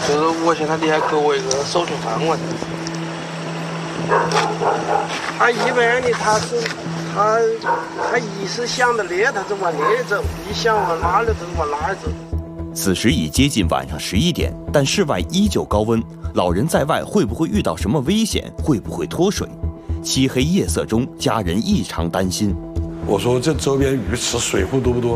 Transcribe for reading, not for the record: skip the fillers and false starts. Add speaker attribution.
Speaker 1: 就是我现在你还给我一个手续方案。他一般的他一时想到那，他就往那走；一想往哪里，就往哪儿走。
Speaker 2: 此时已接近晚上11点，但室外依旧高温，老人在外会不会遇到什么危险？会不会脱水？漆黑夜色中，家人异常担心。
Speaker 3: 我说这周边鱼池水库多不多？